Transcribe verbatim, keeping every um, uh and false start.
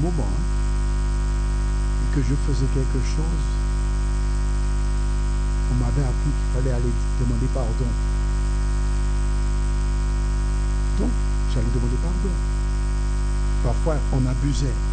moment hein, et que je faisais quelque chose, on m'avait appris qu'il fallait aller demander pardon. Donc, j'allais demander pardon. Parfois, on abusait.